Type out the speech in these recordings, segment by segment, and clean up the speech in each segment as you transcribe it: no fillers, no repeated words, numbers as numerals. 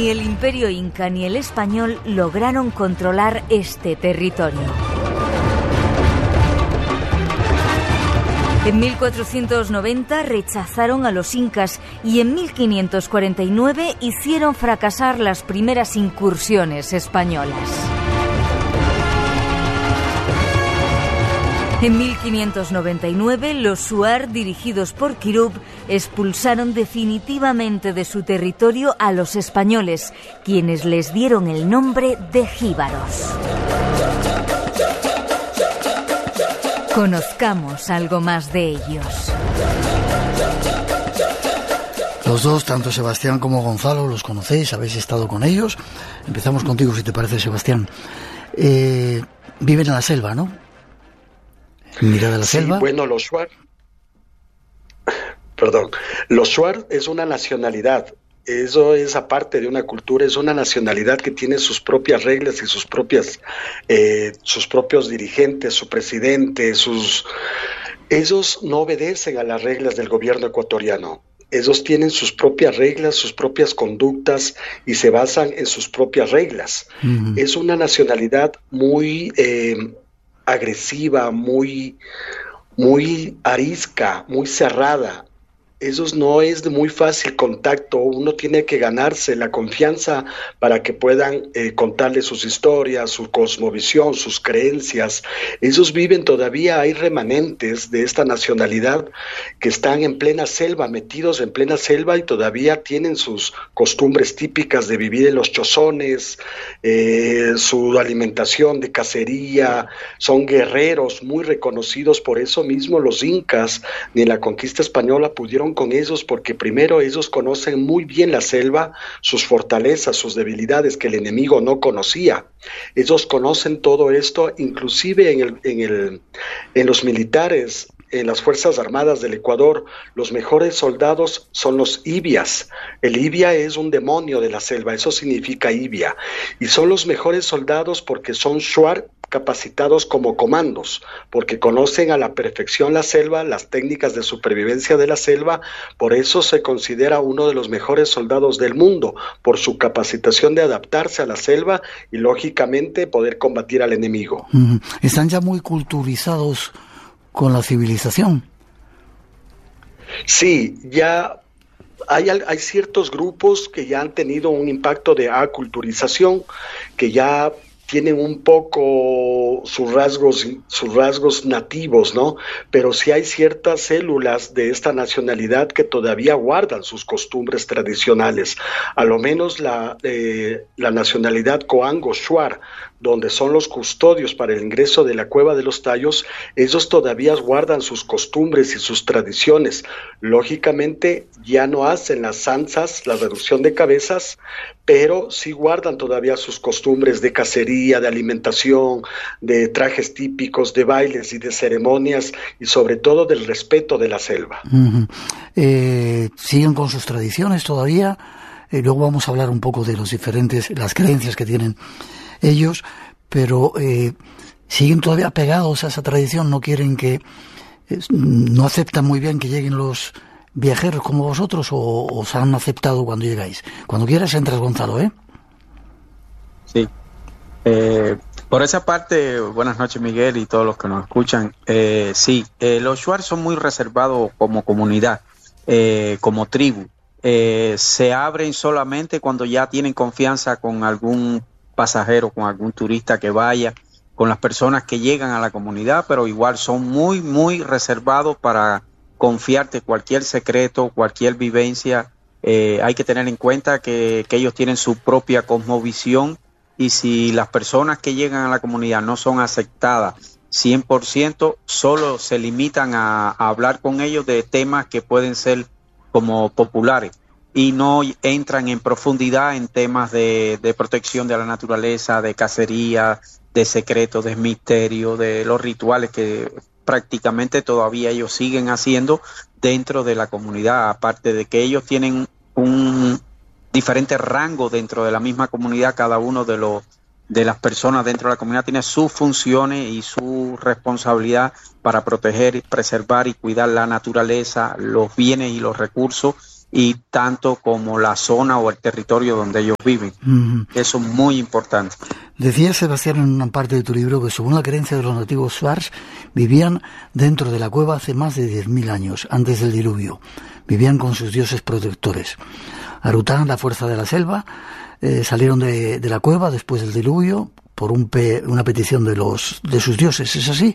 Ni el Imperio Inca ni el español lograron controlar este territorio. En 1490 rechazaron a los incas y en 1549 hicieron fracasar las primeras incursiones españolas. En 1599, los shuar, dirigidos por Quirub, expulsaron definitivamente de su territorio a los españoles, quienes les dieron el nombre de jíbaros. Conozcamos algo más de ellos. Los dos, tanto Sebastián como Gonzalo, los conocéis, habéis estado con ellos. Empezamos contigo, si te parece, Sebastián. Viven en la selva, ¿no? Mira de la selva. Bueno, los shuar es una nacionalidad. Eso es aparte de una cultura, es una nacionalidad que tiene sus propias reglas y sus propios dirigentes, su presidente, ellos no obedecen a las reglas del gobierno ecuatoriano. Ellos tienen sus propias reglas, sus propias conductas y se basan en sus propias reglas. Uh-huh. Es una nacionalidad muy agresiva, muy arisca, muy cerrada. Ellos no es de muy fácil contacto, uno tiene que ganarse la confianza para que puedan contarle sus historias, su cosmovisión, sus creencias. Ellos viven todavía, hay remanentes de esta nacionalidad que están en plena selva, metidos en plena selva y todavía tienen sus costumbres típicas de vivir en los chozones, su alimentación de cacería, son guerreros muy reconocidos, por eso mismo los incas ni la conquista española pudieron con ellos, porque primero ellos conocen muy bien la selva, sus fortalezas, sus debilidades que el enemigo no conocía. Ellos conocen todo esto, inclusive en los militares, en las Fuerzas Armadas del Ecuador, los mejores soldados son los ibias. El ibia es un demonio de la selva, eso significa ibia. Y son los mejores soldados porque son shuar capacitados como comandos, porque conocen a la perfección la selva, las técnicas de supervivencia de la selva, por eso se considera uno de los mejores soldados del mundo, por su capacitación de adaptarse a la selva y lógicamente poder combatir al enemigo. Están ya muy culturizados con la civilización. Sí, ya hay ciertos grupos que ya han tenido un impacto de aculturización, que ya tienen un poco sus rasgos nativos, ¿no? Pero sí hay ciertas células de esta nacionalidad que todavía guardan sus costumbres tradicionales. A lo menos la nacionalidad coango shuar, donde son los custodios para el ingreso de la Cueva de los Tallos, ellos todavía guardan sus costumbres y sus tradiciones. Lógicamente ya no hacen las zanzas, la reducción de cabezas, pero sí guardan todavía sus costumbres de cacería, de alimentación, de trajes típicos, de bailes y de ceremonias, y sobre todo del respeto de la selva. Siguen con sus tradiciones todavía. Luego vamos a hablar un poco de las creencias que tienen ellos, pero siguen todavía pegados a esa tradición, no aceptan muy bien que lleguen los viajeros como vosotros, o os han aceptado cuando llegáis. Cuando quieras entras, Gonzalo, ¿eh? Sí. Por esa parte, buenas noches, Miguel, y todos los que nos escuchan. Sí, los shuar son muy reservados como comunidad, como tribu. Se abren solamente cuando ya tienen confianza con algún pasajero, con algún turista que vaya, con las personas que llegan a la comunidad, pero igual son muy, muy reservados para confiarte cualquier secreto, cualquier vivencia. Hay que tener en cuenta que ellos tienen su propia cosmovisión, y si las personas que llegan a la comunidad no son aceptadas 100%, solo se limitan a hablar con ellos de temas que pueden ser como populares, y no entran en profundidad en temas de protección de la naturaleza, de cacería, de secretos, de misterio, de los rituales que prácticamente todavía ellos siguen haciendo dentro de la comunidad, aparte de que ellos tienen un diferente rango dentro de la misma comunidad. Cada uno de las personas dentro de la comunidad tiene sus funciones y su responsabilidad para proteger, preservar y cuidar la naturaleza, los bienes y los recursos y tanto como la zona o el territorio donde ellos viven. Eso es muy importante. Decía Sebastián en una parte de tu libro que según la creencia de los nativos Shuars vivían dentro de la cueva hace más de 10.000 años, antes del diluvio. Vivían con sus dioses protectores. Arután, la fuerza de la selva, salieron de la cueva después del diluvio por una petición de sus dioses. ¿Es así?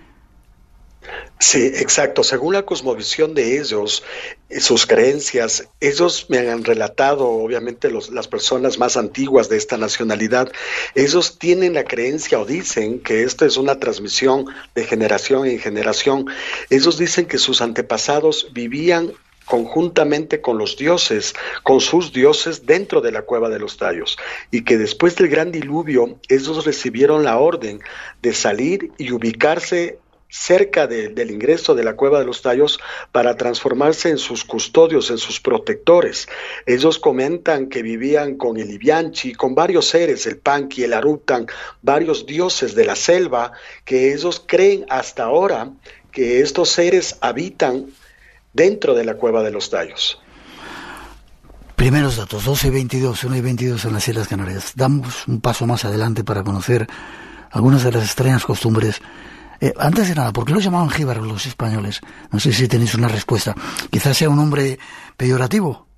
Sí, exacto. Según la cosmovisión de ellos, sus creencias, ellos me han relatado, obviamente las personas más antiguas de esta nacionalidad, ellos tienen la creencia o dicen que esto es una transmisión de generación en generación. Ellos dicen que sus antepasados vivían conjuntamente con los dioses, con sus dioses dentro de la cueva de los tallos, y que después del gran diluvio ellos recibieron la orden de salir y ubicarse cerca del ingreso de la cueva de los tallos para transformarse en sus custodios, en sus protectores. Ellos comentan que vivían con el Ivianchi, con varios seres, el Panqui, el Arutan, varios dioses de la selva, que ellos creen hasta ahora que estos seres habitan dentro de la cueva de los tallos. Primeros datos, 12:22, 1:22 en las Islas Canarias. Damos un paso más adelante para conocer algunas de las extrañas costumbres. Antes de nada, ¿por qué los llamaban jíbaros los españoles? No sé si tenéis una respuesta. Quizás sea un nombre peyorativo.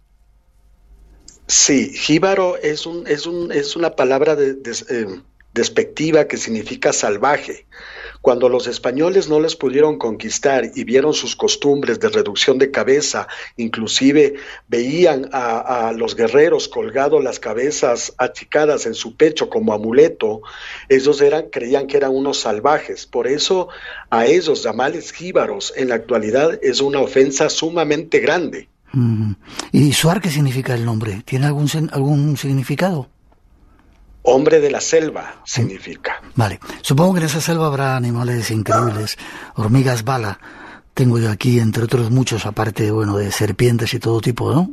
Sí, jíbaro es una palabra despectiva que significa salvaje. Cuando los españoles no les pudieron conquistar y vieron sus costumbres de reducción de cabeza, inclusive veían a los guerreros colgados las cabezas achicadas en su pecho como amuleto, ellos creían que eran unos salvajes. Por eso a ellos llamarles jíbaros en la actualidad es una ofensa sumamente grande. ¿Y Shuar qué significa el nombre? ¿Tiene algún significado? Hombre de la selva significa. Vale, supongo que en esa selva habrá animales increíbles, hormigas bala, tengo yo aquí, entre otros muchos, aparte, de serpientes y todo tipo, ¿no?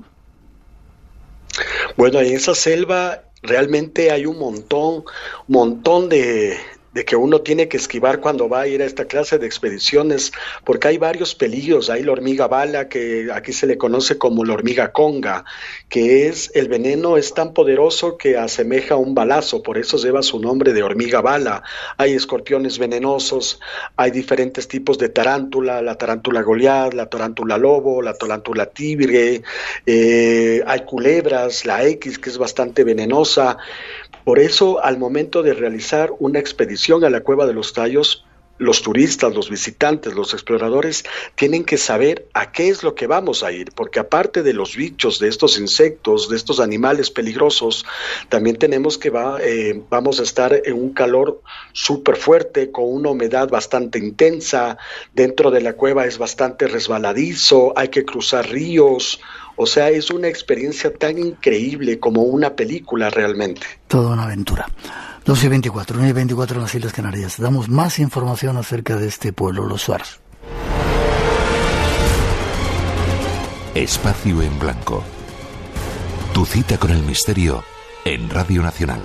Bueno, en esa selva realmente hay un montón de que uno tiene que esquivar cuando va a ir a esta clase de expediciones, porque hay varios peligros. Hay la hormiga bala, que aquí se le conoce como la hormiga conga, que el veneno es tan poderoso que asemeja a un balazo, por eso lleva su nombre de hormiga bala. Hay escorpiones venenosos, hay diferentes tipos de tarántula, la tarántula goliat, la tarántula lobo, la tarántula tigre, hay culebras, la X, que es bastante venenosa. Por eso, al momento de realizar una expedición a la Cueva de los Tallos, los turistas, los visitantes, los exploradores tienen que saber a qué es lo que vamos a ir, porque aparte de los bichos, de estos insectos, de estos animales peligrosos, también tenemos que vamos a estar en un calor súper fuerte, con una humedad bastante intensa. Dentro de la cueva es bastante resbaladizo, hay que cruzar ríos. O sea, es una experiencia tan increíble como una película realmente. Toda una aventura. 12:24, 1:24 en las Islas Canarias. Damos más información acerca de este pueblo, los Shuars. Espacio en Blanco. Tu cita con el misterio en Radio Nacional.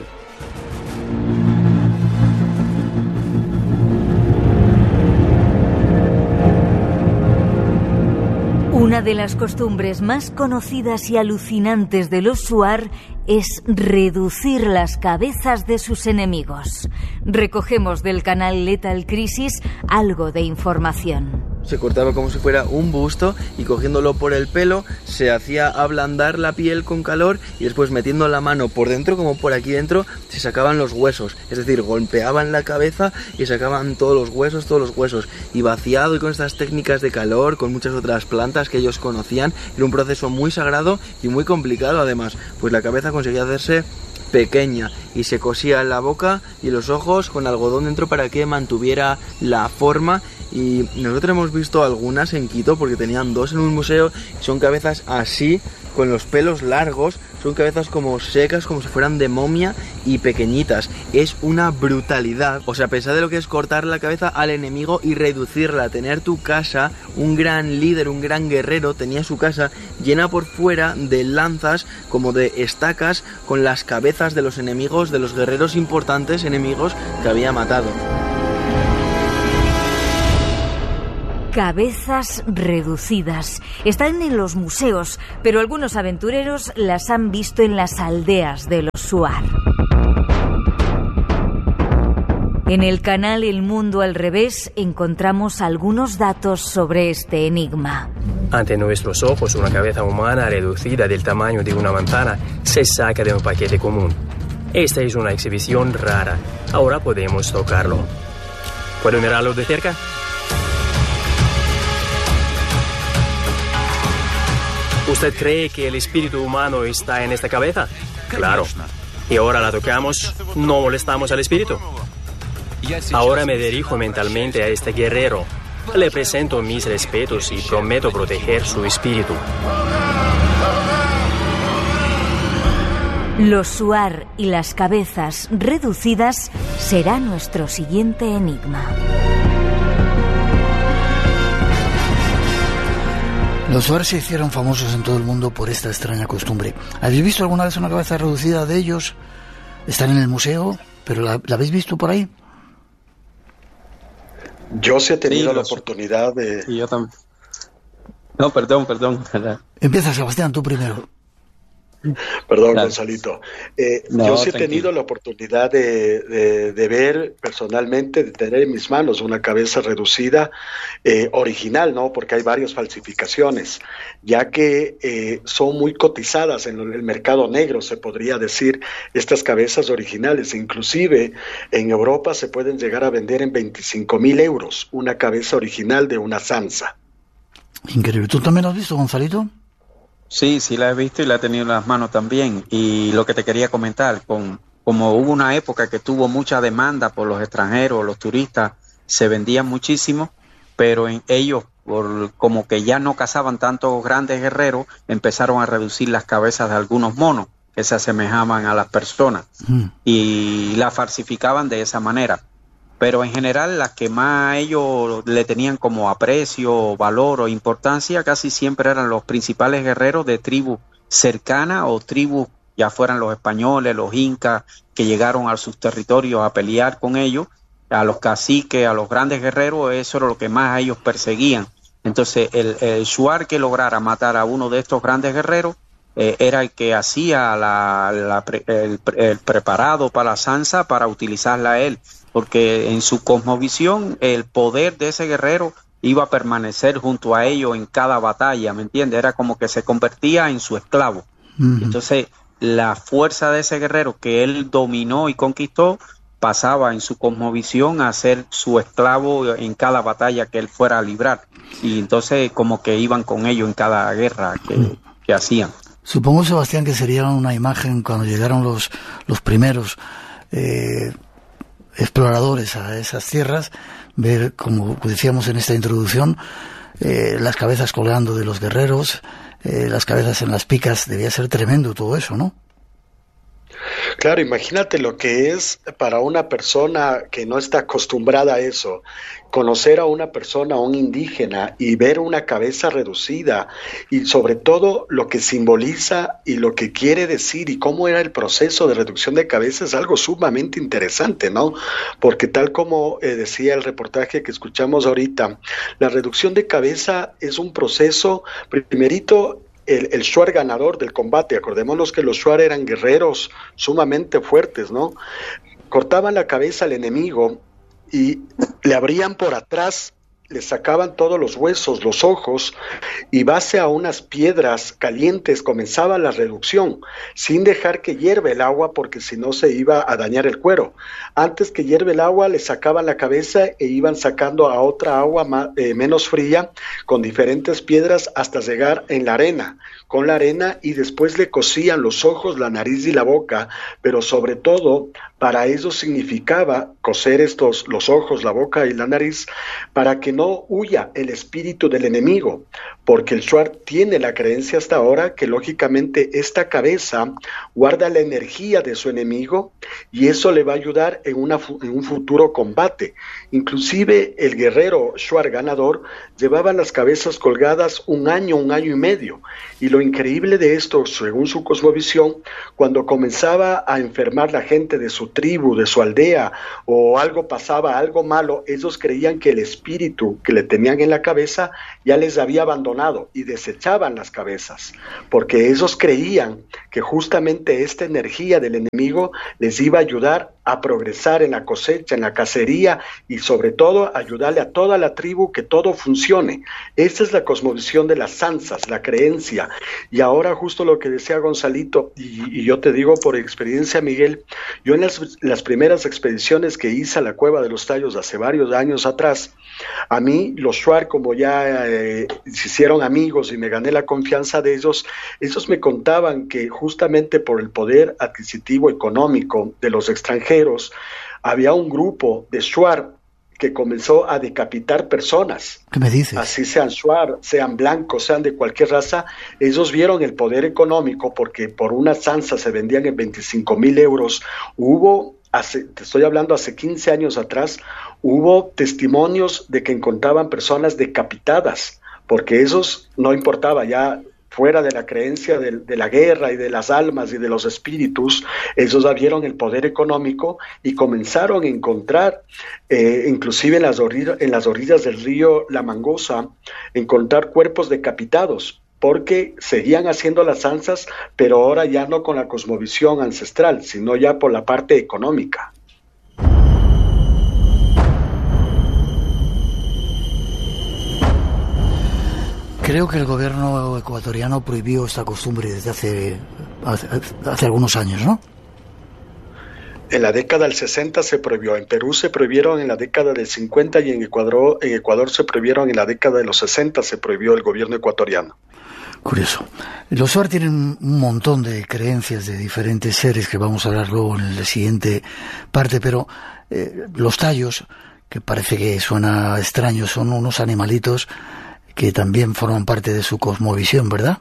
Una de las costumbres más conocidas y alucinantes de los Shuar es reducir las cabezas de sus enemigos. Recogemos del canal Lethal Crisis algo de información. Se cortaba como si fuera un busto y cogiéndolo por el pelo se hacía ablandar la piel con calor y después metiendo la mano por dentro como por aquí dentro se sacaban los huesos, es decir, golpeaban la cabeza y sacaban todos los huesos y vaciado, y con estas técnicas de calor, con muchas otras plantas que ellos conocían, era un proceso muy sagrado y muy complicado además, pues la cabeza conseguía hacerse pequeña y se cosía la boca y los ojos con algodón dentro para que mantuviera la forma. Y nosotros hemos visto algunas en Quito porque tenían dos en un museo, son cabezas así, con los pelos largos, son cabezas como secas, como si fueran de momia y pequeñitas. Es una brutalidad, o sea, pensad de lo que es cortar la cabeza al enemigo y reducirla, tener tu casa, un gran líder, un gran guerrero tenía su casa llena por fuera de lanzas, como de estacas, con las cabezas de los enemigos, de los guerreros importantes enemigos que había matado. Cabezas reducidas. Están en los museos, pero algunos aventureros las han visto en las aldeas de los Shuar. En el canal El Mundo al Revés encontramos algunos datos sobre este enigma. Ante nuestros ojos, una cabeza humana reducida del tamaño de una manzana se saca de un paquete común. Esta es una exhibición rara. Ahora podemos tocarlo. ¿Puedo mirarlo de cerca? ¿Usted cree que el espíritu humano está en esta cabeza? Claro. Y ahora la tocamos, no molestamos al espíritu. Ahora me dirijo mentalmente a este guerrero. Le presento mis respetos y prometo proteger su espíritu. Los Shuar y las cabezas reducidas será nuestro siguiente enigma. Los Shuar se hicieron famosos en todo el mundo por esta extraña costumbre. ¿Habéis visto alguna vez una cabeza reducida de ellos? Están en el museo, pero ¿la habéis visto por ahí? Yo sí he tenido la oportunidad de... Y yo también. No, perdón. Empieza, Sebastián, tú primero. Perdón, Claro. Gonzalito. No, yo sí he tranquilo. tenido la oportunidad de ver personalmente, de tener en mis manos una cabeza reducida original, ¿no? Porque hay varias falsificaciones, ya que son muy cotizadas en el mercado negro, se podría decir, estas cabezas originales. Inclusive en Europa se pueden llegar a vender en 25.000 euros una cabeza original de una zanza. Increíble. ¿Tú también lo has visto, Gonzalito? Sí, la he visto y la he tenido en las manos también. Y lo que te quería comentar, como hubo una época que tuvo mucha demanda por los extranjeros, los turistas, se vendían muchísimo, pero ellos, como que ya no cazaban tantos grandes guerreros, empezaron a reducir las cabezas de algunos monos que se asemejaban a las personas y las falsificaban de esa manera. Pero en general las que más ellos le tenían como aprecio, valor o importancia casi siempre eran los principales guerreros de tribus cercanas o tribus, ya fueran los españoles, los incas, que llegaron a sus territorios a pelear con ellos, a los caciques, a los grandes guerreros, eso era lo que más a ellos perseguían. Entonces el Shuar que lograra matar a uno de estos grandes guerreros era el que hacía el preparado para la zanza para utilizarla a él, porque en su cosmovisión el poder de ese guerrero iba a permanecer junto a ellos en cada batalla, ¿me entiendes? Era como que se convertía en su esclavo. Entonces la fuerza de ese guerrero que él dominó y conquistó pasaba en su cosmovisión a ser su esclavo en cada batalla que él fuera a librar, y entonces como que iban con ellos en cada guerra que hacían. Supongo, Sebastián, que sería una imagen cuando llegaron los primeros exploradores a esas tierras, ver, como decíamos en esta introducción, las cabezas colgando de los guerreros, las cabezas en las picas. Debía ser tremendo todo eso, ¿no? Claro, imagínate lo que es para una persona que no está acostumbrada a eso, conocer a una persona, a un indígena, y ver una cabeza reducida, y sobre todo lo que simboliza y lo que quiere decir y cómo era el proceso de reducción de cabeza, es algo sumamente interesante, ¿no? Porque tal como decía el reportaje que escuchamos ahorita, la reducción de cabeza es un proceso, primerito, el Shuar ganador del combate. Acordémonos que los Shuar eran guerreros sumamente fuertes, ¿no? Cortaban la cabeza al enemigo y le abrían por atrás, le sacaban todos los huesos, los ojos, y base a unas piedras calientes comenzaba la reducción, sin dejar que hierva el agua, porque si no se iba a dañar el cuero. Antes que hierve el agua, le sacaban la cabeza e iban sacando a otra agua menos fría, con diferentes piedras, hasta llegar en la arena, con la arena, y después le cosían los ojos, la nariz y la boca, pero sobre todo, para eso significaba coser los ojos, la boca y la nariz, para que no huya el espíritu del enemigo, porque el Shuar tiene la creencia hasta ahora que lógicamente esta cabeza guarda la energía de su enemigo y eso le va a ayudar en un futuro combate. Inclusive el guerrero Shuar ganador llevaba las cabezas colgadas un año y medio, y lo increíble de esto, según su cosmovisión, cuando comenzaba a enfermar la gente de su tribu, de su aldea, o algo pasaba, algo malo, ellos creían que el espíritu que le tenían en la cabeza ya les había abandonado y desechaban las cabezas, porque ellos creían que justamente esta energía del enemigo les iba a ayudar a progresar en la cosecha, en la cacería, y sobre todo ayudarle a toda la tribu que todo funcione. Esa es la cosmovisión de las Sansas, la creencia. Y ahora justo lo que decía Gonzalito, y yo te digo por experiencia, Miguel, yo en las primeras expediciones que hice a la Cueva de los Tallos hace varios años atrás, a mí los Shuar, como ya se hicieron amigos y me gané la confianza de ellos me contaban que justamente por el poder adquisitivo económico de los extranjeros, había un grupo de Shuar que comenzó a decapitar personas. ¿Qué me dices? Así sean Shuar, sean blancos, sean de cualquier raza, ellos vieron el poder económico porque por una sansa se vendían en 25,000 euros. Te estoy hablando hace 15 años atrás, hubo testimonios de que encontraban personas decapitadas, porque esos no importaba ya, fuera de la creencia de la guerra y de las almas y de los espíritus, ellos vieron el poder económico y comenzaron a encontrar, inclusive en las orillas del río La Mangosa, encontrar cuerpos decapitados, porque seguían haciendo las danzas, pero ahora ya no con la cosmovisión ancestral, sino ya por la parte económica. Creo que el gobierno ecuatoriano prohibió esta costumbre desde hace algunos años, ¿no? En la década del 60 se prohibió, en Perú se prohibieron en la década del 50 y en Ecuador se prohibieron en la década de los 60, se prohibió el gobierno ecuatoriano. Curioso. Los Shuar tienen un montón de creencias de diferentes seres que vamos a hablar luego en la siguiente parte, pero los tallos, que parece que suena extraño, son unos animalitos que también forman parte de su cosmovisión, ¿verdad?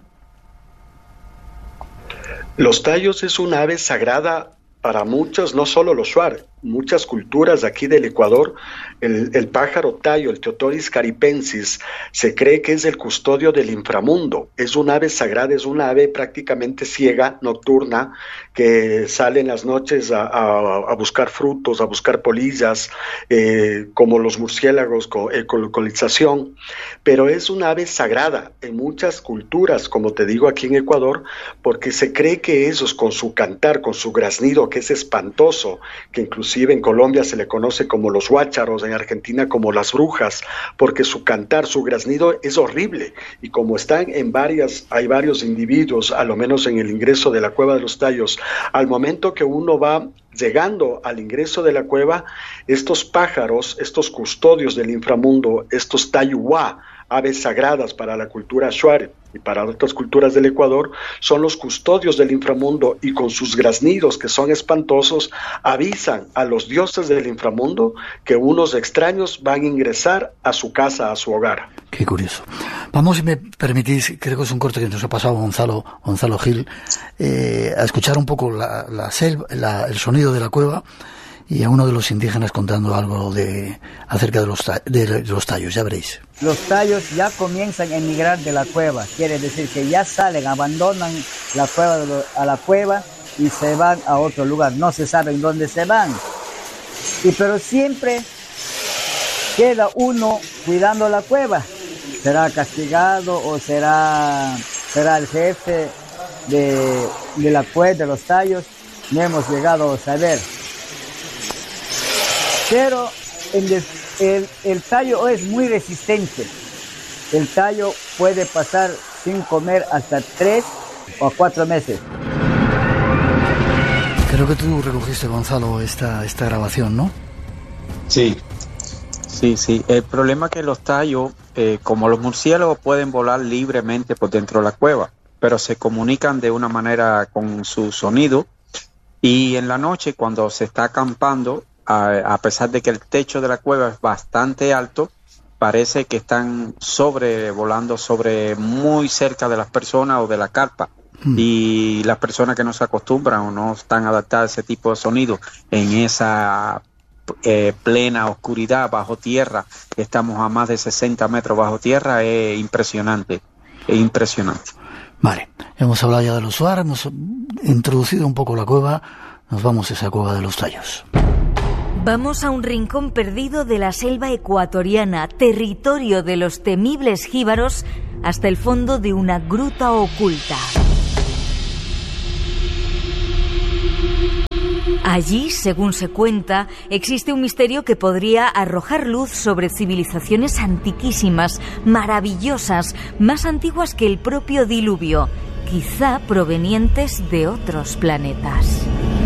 Los tallos es una ave sagrada para muchos, no solo los Shuar, muchas culturas aquí del Ecuador. El pájaro tallo, el Teotoris caripensis, se cree que es el custodio del inframundo. Es un ave sagrada, es una ave prácticamente ciega, nocturna, que sale en las noches a buscar frutos, a buscar polillas, como los murciélagos con ecolocalización. Pero es una ave sagrada en muchas culturas, como te digo aquí en Ecuador, porque se cree que ellos con su cantar, con su graznido, que es espantoso, que inclusive en Colombia se le conoce como los huácharos, en Argentina como las brujas, porque su cantar, su graznido es horrible, y como hay varios individuos, a lo menos en el ingreso de la Cueva de los Tallos, al momento que uno va llegando al ingreso de la cueva, estos pájaros, estos custodios del inframundo, estos tayuá, aves sagradas para la cultura Shuar y para otras culturas del Ecuador, son los custodios del inframundo, y con sus graznidos, que son espantosos, avisan a los dioses del inframundo que unos extraños van a ingresar a su casa, a su hogar. Qué curioso. Vamos, si me permitís, creo que es un corte que nos ha pasado Gonzalo Gil, a escuchar un poco el sonido de la cueva, y a uno de los indígenas contando algo acerca de los tallos, ya veréis. Los tallos ya comienzan a emigrar de la cueva, quiere decir que ya salen, abandonan la cueva a la cueva y se van a otro lugar, no se sabe en dónde se van. Pero siempre queda uno cuidando la cueva. ¿Será castigado o será el jefe de la cueva de los tallos? No hemos llegado a saber. Pero el tallo es muy resistente. El tallo puede pasar sin comer hasta 3 o 4 meses. Creo que tú recogiste, Gonzalo, esta grabación, ¿no? Sí. El problema es que los tallos, como los murciélagos, pueden volar libremente por dentro de la cueva, pero se comunican de una manera con su sonido, y en la noche, cuando se está acampando, a pesar de que el techo de la cueva es bastante alto, parece que están volando muy cerca de las personas o de la carpa. Y las personas que no se acostumbran o no están adaptadas a ese tipo de sonido en esa plena oscuridad bajo tierra, estamos a más de 60 metros bajo tierra, es impresionante, Vale, hemos hablado ya de los Shuar, hemos introducido un poco la cueva, nos vamos a esa cueva de los Tallos. Vamos a un rincón perdido de la selva ecuatoriana, territorio de los temibles jíbaros, hasta el fondo de una gruta oculta. Allí, según se cuenta, existe un misterio que podría arrojar luz sobre civilizaciones antiquísimas, maravillosas, más antiguas que el propio diluvio, quizá provenientes de otros planetas.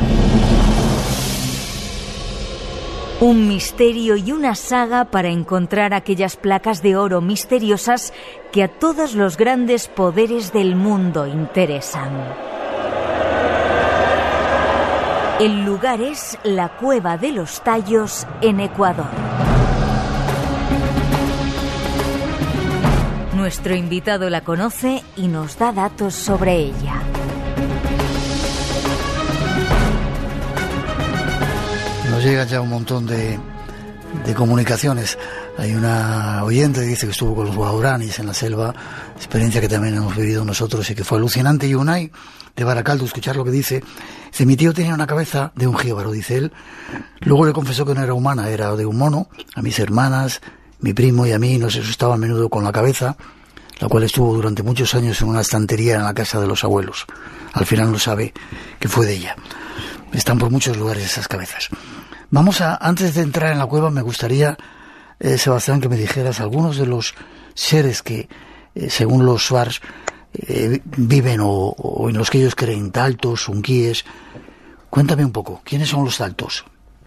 Un misterio y una saga para encontrar aquellas placas de oro misteriosas que a todos los grandes poderes del mundo interesan. El lugar es la Cueva de los Tallos, en Ecuador. Nuestro invitado la conoce y nos da datos sobre ella. Nos llegan ya un montón de comunicaciones. Hay una oyente que dice que estuvo con los guaraníes en la selva, experiencia que también hemos vivido nosotros y que fue alucinante. Y Unai, de Baracaldo, escuchar lo que dice. Dice, mi tío tenía una cabeza de un jíbaro, dice él. Luego le confesó que no era humana, era de un mono. A mis hermanas, mi primo y a mí nos asustaba a menudo con la cabeza, la cual estuvo durante muchos años en una estantería en la casa de los abuelos. Al final no sabe que fue de ella. Están por muchos lugares esas cabezas. Antes de entrar en la cueva, me gustaría, Sebastián, que me dijeras algunos de los seres que, según los Shuars, viven o en los que ellos creen, taltos, unquíes. Cuéntame un poco, ¿quiénes son los taltos?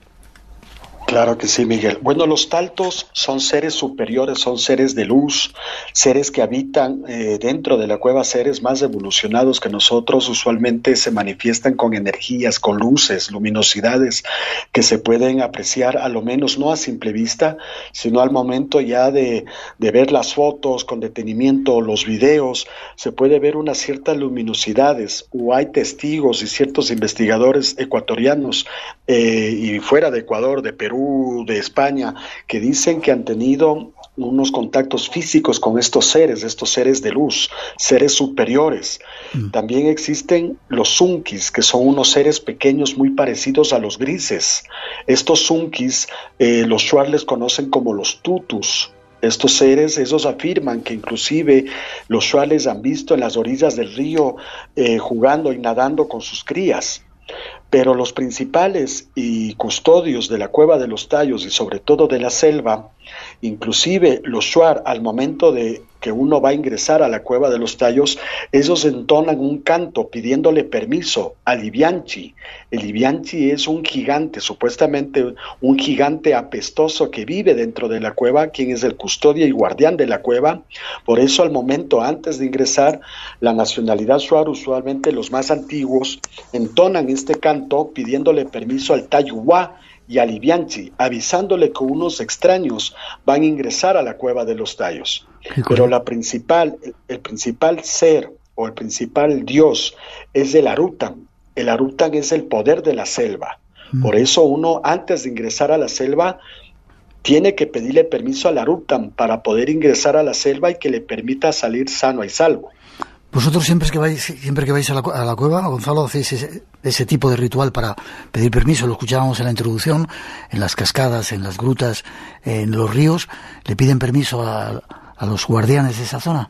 Claro que sí, Miguel. Bueno, los taltos son seres superiores, son seres de luz, seres que habitan dentro de la cueva, seres más evolucionados que nosotros. Usualmente se manifiestan con energías, con luces, luminosidades que se pueden apreciar, a lo menos no a simple vista, sino al momento ya de ver las fotos con detenimiento, los videos, se puede ver unas ciertas luminosidades, o hay testigos y ciertos investigadores ecuatorianos y fuera de Ecuador, de Perú, de España, que dicen que han tenido unos contactos físicos con estos seres de luz, seres superiores. También existen los zunkis, que son unos seres pequeños muy parecidos a los grises. Estos zunkis, los Shuar les conocen como los tutus. Estos seres, ellos afirman que inclusive los Shuar les han visto en las orillas del río jugando y nadando con sus crías. Pero los principales y custodios de la Cueva de los Tallos y sobre todo de la selva, inclusive los Shuar, al momento de que uno va a ingresar a la Cueva de los Tallos, ellos entonan un canto pidiéndole permiso al Ivianchi. El Ivianchi es un gigante, supuestamente un gigante apestoso que vive dentro de la cueva, quien es el custodio y guardián de la cueva. Por eso al momento, antes de ingresar, la nacionalidad Shuar, usualmente los más antiguos, entonan este canto pidiéndole permiso al Tayuwa y al Ivianchi, avisándole que unos extraños van a ingresar a la Cueva de los Tallos. Pero el principal ser o el principal dios es el Arutan. El Arutan es el poder de la selva. Por eso uno, antes de ingresar a la selva, tiene que pedirle permiso al Arutan para poder ingresar a la selva y que le permita salir sano y salvo. Vosotros siempre que vais a la cueva, Gonzalo, hacéis ese tipo de ritual para pedir permiso. Lo escuchábamos en la introducción, en las cascadas, en las grutas, en los ríos. ¿Le piden permiso a los guardianes de esa zona?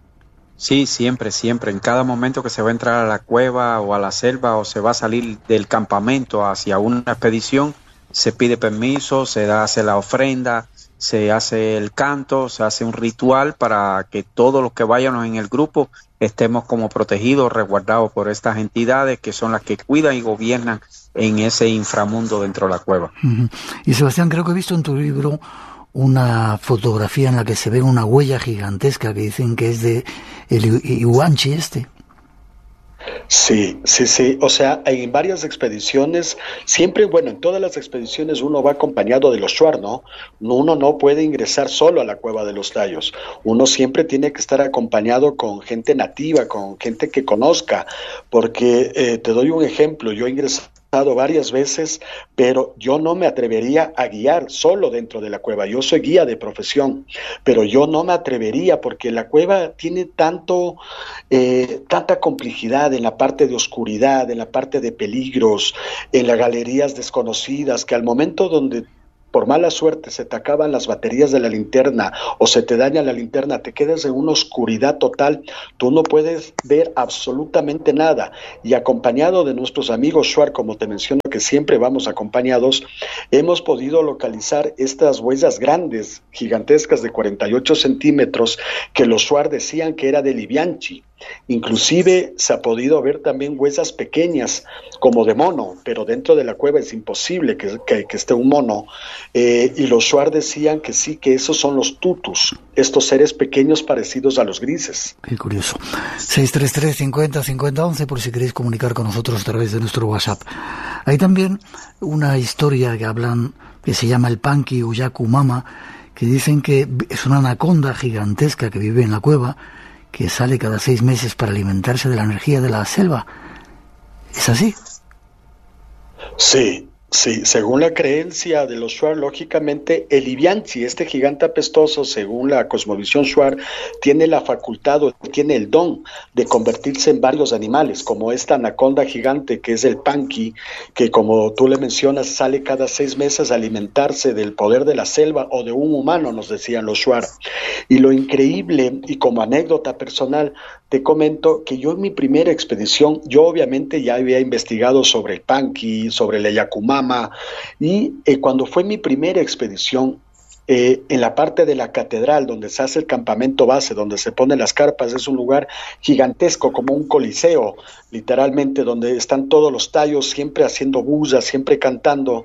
Sí, siempre. En cada momento que se va a entrar a la cueva o a la selva o se va a salir del campamento hacia una expedición, se pide permiso, se hace la ofrenda, se hace el canto, se hace un ritual para que todos los que vayan en el grupo estemos como protegidos, resguardados por estas entidades que son las que cuidan y gobiernan en ese inframundo dentro de la cueva. Y Sebastián, creo que he visto en tu libro una fotografía en la que se ve una huella gigantesca que dicen que es de el Ivianchi este. Sí, sí, sí. O sea, en varias expediciones, siempre, bueno, en todas las expediciones uno va acompañado de los shuar, ¿no? Uno no puede ingresar solo a la Cueva de los Tallos. Uno siempre tiene que estar acompañado con gente nativa, con gente que conozca, porque te doy un ejemplo. Yo he ingresado varias veces, pero yo no me atrevería a guiar solo dentro de la cueva. Yo soy guía de profesión, pero yo no me atrevería porque la cueva tiene tanta complejidad en la parte de oscuridad, en la parte de peligros, en las galerías desconocidas, que al momento donde por mala suerte se te acaban las baterías de la linterna o se te daña la linterna, te quedas en una oscuridad total, tú no puedes ver absolutamente nada. Y acompañado de nuestros amigos shuar, como te menciono, que siempre vamos acompañados, hemos podido localizar estas huellas grandes, gigantescas de 48 centímetros, que los shuar decían que era de Libianchi. Inclusive se ha podido ver también huellas pequeñas como de mono, pero dentro de la cueva es imposible que esté un mono, y los shuar decían que sí, que esos son los tutus, estos seres pequeños parecidos a los grises. Qué curioso. 633-50-50-11 por si queréis comunicar con nosotros a través de nuestro WhatsApp. Hay también una historia que se llama el Panqui Uyaku Mama, que dicen que es una anaconda gigantesca que vive en la cueva, que sale cada 6 meses para alimentarse de la energía de la selva. ¿Es así? Sí, sí, según la creencia de los shuar, lógicamente el Libianchi, este gigante apestoso, según la cosmovisión shuar, tiene la facultad o tiene el don de convertirse en varios animales, como esta anaconda gigante que es el Panqui, que como tú le mencionas, sale cada 6 meses a alimentarse del poder de la selva o de un humano, nos decían los shuar. Y lo increíble, y como anécdota personal, te comento que yo en mi primera expedición, yo obviamente ya había investigado sobre el Panqui, sobre el Yakumama, y cuando fue mi primera expedición, en la parte de la catedral donde se hace el campamento base, donde se ponen las carpas, es un lugar gigantesco, como un coliseo, literalmente, donde están todos los tallos siempre haciendo bulla, siempre cantando.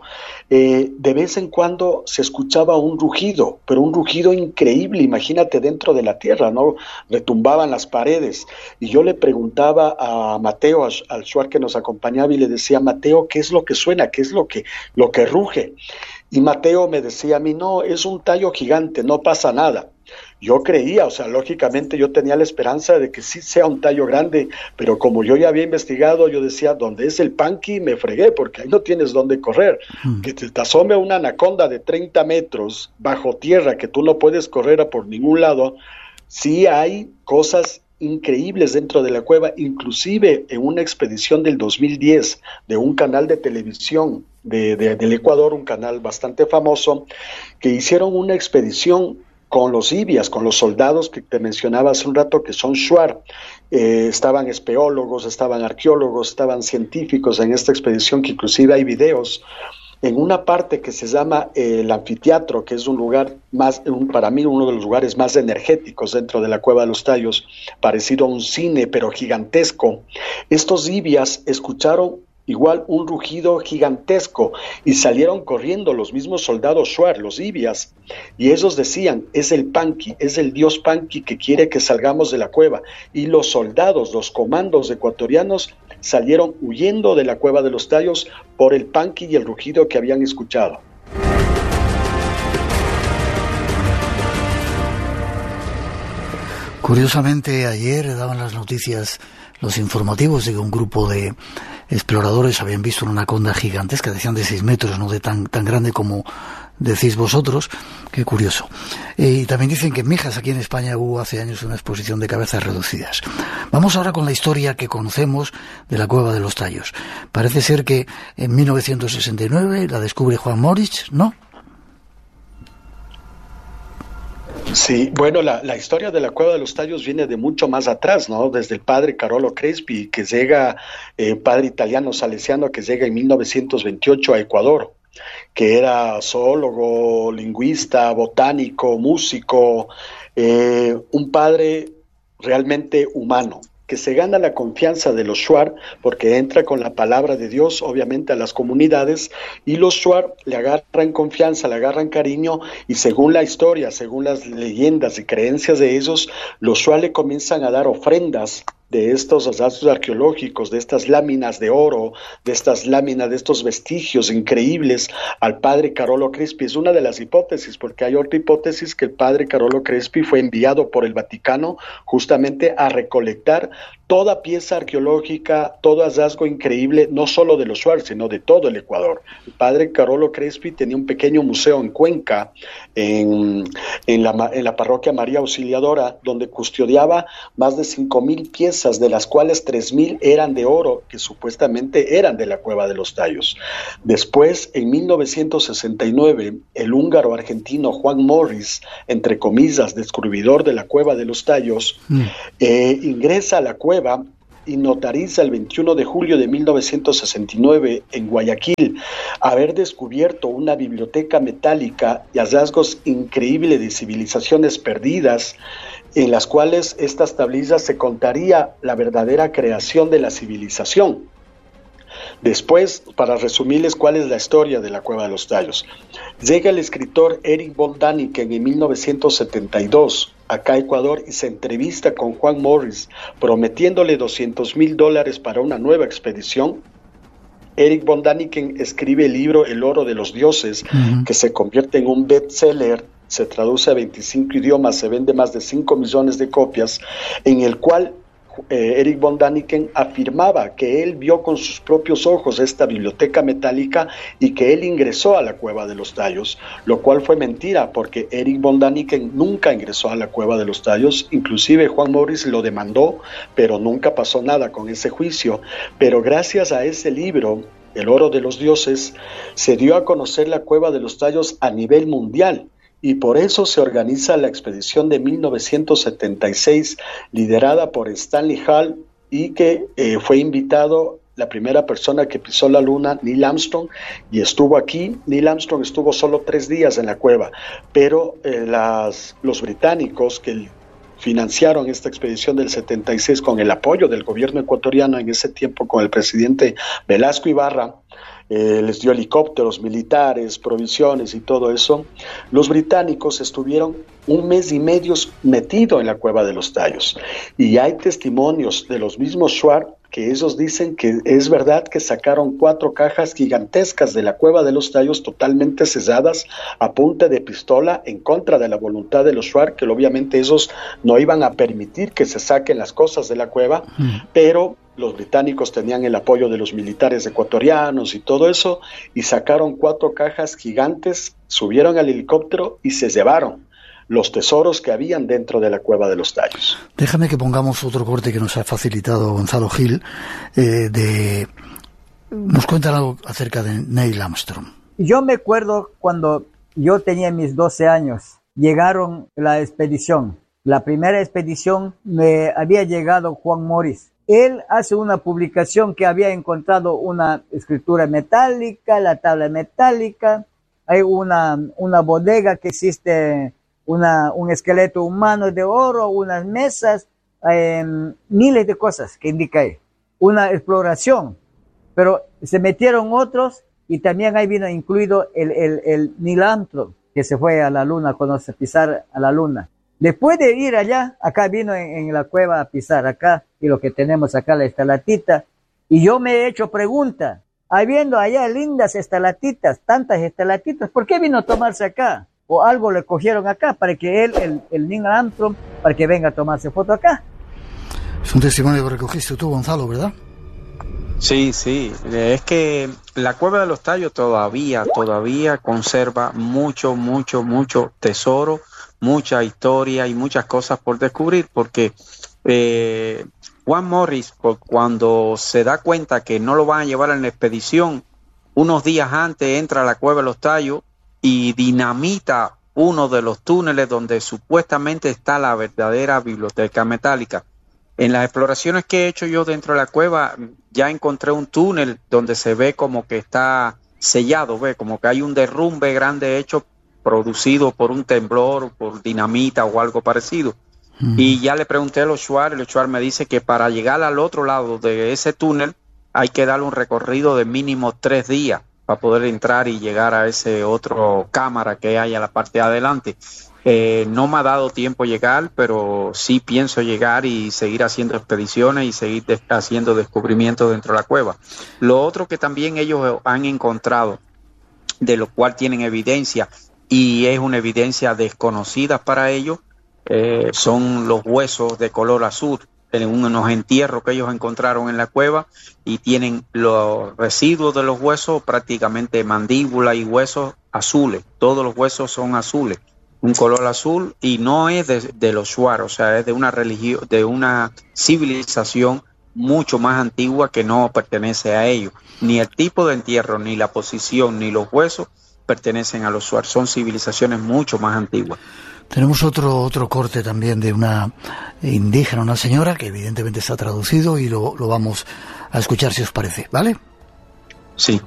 De vez en cuando se escuchaba un rugido, pero un rugido increíble, imagínate, dentro de la tierra, ¿no? Retumbaban las paredes, y yo le preguntaba a Mateo, al shuar que nos acompañaba, y le decía: Mateo, ¿qué es lo que suena? ¿Qué es lo que ruge? Y Mateo me decía a mí: no, es un tallo gigante, no pasa nada. Yo creía, o sea, lógicamente yo tenía la esperanza de que sí sea un tallo grande, pero como yo ya había investigado, yo decía, donde es el Panqui me fregué, porque ahí no tienes dónde correr. Que te asome una anaconda de 30 metros bajo tierra, que tú no puedes correr a por ningún lado. Sí hay cosas increíbles dentro de la cueva, inclusive en una expedición del 2010 de un canal de televisión del Ecuador, un canal bastante famoso, que hicieron una expedición con los ibias, con los soldados que te mencionaba hace un rato, que son shuar. Estaban espeólogos, estaban arqueólogos, estaban científicos en esta expedición, que inclusive hay videos. En una parte que se llama el anfiteatro, que es un lugar para mí uno de los lugares más energéticos dentro de la Cueva de los Tallos, parecido a un cine, pero gigantesco. Estos ibias escucharon igual un rugido gigantesco y salieron corriendo los mismos soldados shuar, los ibias, y ellos decían: es el Panqui, es el dios Panqui que quiere que salgamos de la cueva. Y los soldados, los comandos ecuatorianos, salieron huyendo de la Cueva de los Tallos por el Panqui y el rugido que habían escuchado. Curiosamente, ayer daban las noticias, los informativos, de que un grupo de exploradores habían visto una anaconda gigantesca, decían de 6 metros, no de tan grande como decís vosotros. Qué curioso. Y también dicen que en Mijas, aquí en España, hubo hace años una exposición de cabezas reducidas. Vamos ahora con la historia que conocemos de la Cueva de los Tallos. Parece ser que en 1969 la descubre Juan Moritz, ¿no? Sí, bueno, la historia de la Cueva de los Tallos viene de mucho más atrás, ¿no? Desde el padre Carolo Crespi, que llega, padre italiano salesiano, que llega en 1928 a Ecuador, que era zoólogo, lingüista, botánico, músico, un padre realmente humano, que se gana la confianza de los shuar, porque entra con la palabra de Dios, obviamente, a las comunidades, y los shuar le agarran confianza, le agarran cariño, y según la historia, según las leyendas y creencias de ellos, los shuar le comienzan a dar ofrendas de estos hallazgos arqueológicos, de estas láminas de oro, de estas láminas, de estos vestigios increíbles al padre Carolo Crespi. Es una de las hipótesis, porque hay otra hipótesis que el padre Carolo Crespi fue enviado por el Vaticano justamente a recolectar toda pieza arqueológica, todo hallazgo increíble, no solo de los Shuar, sino de todo el Ecuador. El padre Carolo Crespi tenía un pequeño museo en Cuenca, en la parroquia María Auxiliadora, donde custodiaba más de 5,000 piezas, de las cuales 3,000 eran de oro, que supuestamente eran de la Cueva de los Tallos. Después, en 1969, el húngaro argentino Juan Morris, entre comillas, descubridor de la Cueva de los Tallos, ingresa a la cueva y notariza el 21 de julio de 1969 en Guayaquil haber descubierto una biblioteca metálica y hallazgos increíbles de civilizaciones perdidas, en las cuales estas tablillas se contaría la verdadera creación de la civilización. Después, para resumirles cuál es la historia de la Cueva de los Tallos, llega el escritor Erich von Däniken en 1972 acá a Ecuador y se entrevista con Juan Morris prometiéndole $200,000 para una nueva expedición. Erich von Däniken escribe el libro El oro de los dioses, que se convierte en un bestseller, se traduce a 25 idiomas, se vende más de 5 millones de copias, en el cual Erich von Däniken afirmaba que él vio con sus propios ojos esta biblioteca metálica y que él ingresó a la Cueva de los Tallos, lo cual fue mentira, porque Erich von Däniken nunca ingresó a la Cueva de los Tallos. Inclusive Juan Morris lo demandó, pero nunca pasó nada con ese juicio. Pero gracias a ese libro, El oro de los dioses, se dio a conocer la Cueva de los Tallos a nivel mundial. Y por eso se organiza la expedición de 1976, liderada por Stanley Hall, y que fue invitado la primera persona que pisó la luna, Neil Armstrong, y estuvo aquí. Neil Armstrong estuvo solo 3 días en la cueva, pero los británicos que financiaron esta expedición del 76 con el apoyo del gobierno ecuatoriano en ese tiempo, con el presidente Velasco Ibarra, les dio helicópteros militares, provisiones y todo eso. Los británicos estuvieron 1 mes y medio metidos en la Cueva de los Tallos, y hay testimonios de los mismos Shuar que ellos dicen que es verdad que sacaron 4 cajas gigantescas de la Cueva de los Tallos totalmente selladas a punta de pistola, en contra de la voluntad de los Shuar, que obviamente ellos no iban a permitir que se saquen las cosas de la cueva, pero los británicos tenían el apoyo de los militares ecuatorianos y todo eso, y sacaron 4 cajas gigantes, subieron al helicóptero y se llevaron los tesoros que habían dentro de la Cueva de los Tallos. Déjame que pongamos otro corte que nos ha facilitado Gonzalo Gil. Nos cuentan algo acerca de Neil Armstrong. Yo me acuerdo cuando yo tenía mis 12 años, llegaron la expedición. La primera expedición me había llegado Juan Morris. Él hace una publicación que había encontrado una escritura metálica, la tabla metálica, hay una bodega que existe, un esqueleto humano de oro, unas mesas, miles de cosas que indica ahí. Una exploración, pero se metieron otros y también ahí vino incluido el Neil Armstrong, que se fue a la luna, cuando se pisar a la luna. Después de ir allá, acá vino en la cueva a pisar acá, y lo que tenemos acá, la estalatita, y yo me he hecho pregunta, habiendo allá lindas estalatitas, tantas estalatitas, ¿por qué vino a tomarse acá? O algo le cogieron acá para que él, el Neil Armstrong, para que venga a tomarse foto acá. Es un testimonio que recogiste tú, Gonzalo, ¿verdad? Sí, es que la Cueva de los Tallos todavía conserva mucho tesoro, mucha historia y muchas cosas por descubrir, porque Juan Morris, cuando se da cuenta que no lo van a llevar en la expedición, unos días antes entra a la Cueva de los Tallos y dinamita uno de los túneles donde supuestamente está la verdadera biblioteca metálica. En las exploraciones que he hecho yo dentro de la cueva, ya encontré un túnel donde se ve como que está sellado, como que hay un derrumbe grande hecho, producido por un temblor, por dinamita o algo parecido. Y ya le pregunté a los Shuar, y los Shuar me dice que para llegar al otro lado de ese túnel hay que darle un recorrido de mínimo 3 días para poder entrar y llegar a ese otro cámara que hay a la parte de adelante. No me ha dado tiempo llegar, pero sí pienso llegar y seguir haciendo expediciones y seguir haciendo descubrimientos dentro de la cueva. Lo otro que también ellos han encontrado, de lo cual tienen evidencia, y es una evidencia desconocida para ellos, son los huesos de color azul, en unos entierros que ellos encontraron en la cueva, y tienen los residuos de los huesos, prácticamente mandíbula y huesos azules. Todos los huesos son azules, un color azul, y no es de los Shuar, o sea, es de una religión, de una civilización mucho más antigua que no pertenece a ellos. Ni el tipo de entierro, ni la posición, ni los huesos pertenecen a los Shuar, son civilizaciones mucho más antiguas. Tenemos otro corte también de una indígena, una señora, que evidentemente está traducido, y lo vamos a escuchar, si os parece, ¿vale? Sí.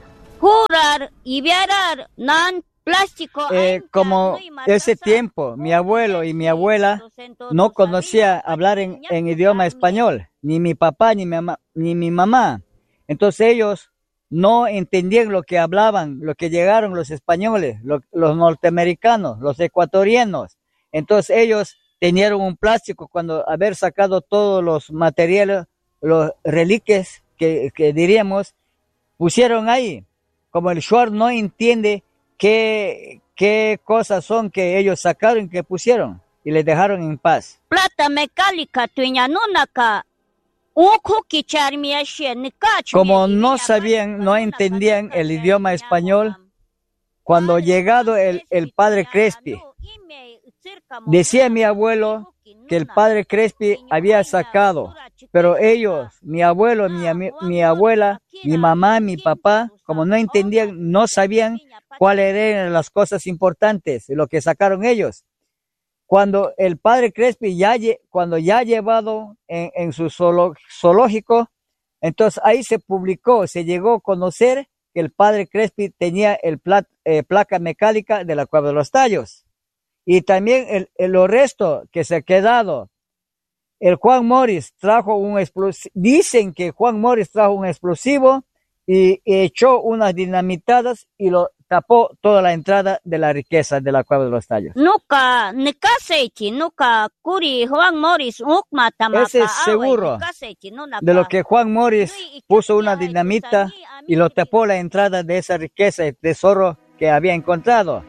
Como ese tiempo, mi abuelo y mi abuela no conocían hablar en idioma español, ni mi papá ni mi mamá. Entonces ellos no entendían lo que hablaban, lo que llegaron los españoles, los norteamericanos, los ecuatorianos. Entonces ellos tenían un plástico cuando haber sacado todos los materiales, los reliquias que diríamos, pusieron ahí. Como el Shuar no entiende qué cosas son que ellos sacaron, que pusieron, y les dejaron en paz. Plata mecánica, como no sabían, no entendían el idioma español, cuando llegado el padre Crespi, decía mi abuelo que el padre Crespi había sacado, pero ellos, mi abuelo, mi abuela, mi mamá, mi papá, como no entendían, no sabían cuáles eran las cosas importantes, lo que sacaron ellos. Cuando el padre Crespi cuando ya llevado en su zoológico, entonces ahí se publicó, se llegó a conocer que el padre Crespi tenía placa mecánica de la Cueva de los Tallos. Y también los restos que se ha quedado, el Juan Morris trajo un explosivo, dicen que Juan Morris trajo un explosivo y echó unas dinamitadas y lo tapó toda la entrada de la riqueza de la Cueva de los Tallos. Ese es seguro de lo que Juan Morris puso una dinamita y lo tapó la entrada de esa riqueza y tesoro que había encontrado.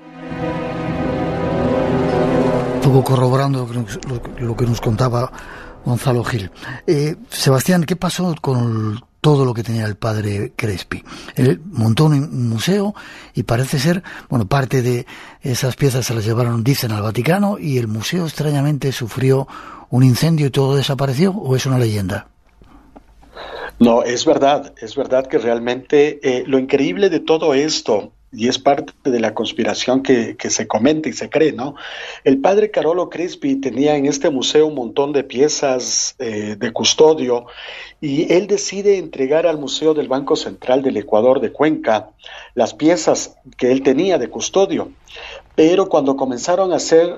Un poco corroborando lo que nos contaba Gonzalo Gil. Sebastián, ¿qué pasó con todo lo que tenía el padre Crespi? Él montó un museo y parece ser, bueno, parte de esas piezas se las llevaron, dicen, al Vaticano, y el museo extrañamente sufrió un incendio y todo desapareció, ¿o es una leyenda? No, es verdad que realmente lo increíble de todo esto, y es parte de la conspiración que se comenta y se cree, ¿no? El padre Carolo Crespi tenía en este museo un montón de piezas de custodio, y él decide entregar al Museo del Banco Central del Ecuador de Cuenca las piezas que él tenía de custodio. Pero cuando comenzaron